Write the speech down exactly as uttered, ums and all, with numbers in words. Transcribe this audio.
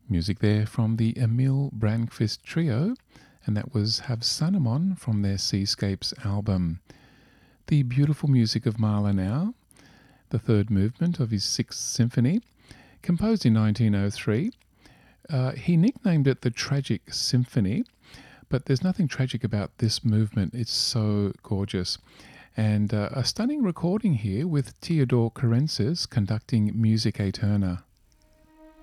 Music there from the Emil Brandqvist Trio, and that was Have Sunamon from their Seascapes album. The beautiful music of Mahler now, the third movement of his Sixth Symphony, composed in nineteen oh three. Uh, he nicknamed it the Tragic Symphony, but there's nothing tragic about this movement. It's so gorgeous. And uh, a stunning recording here with Theodore Karensis conducting Music Aeterna.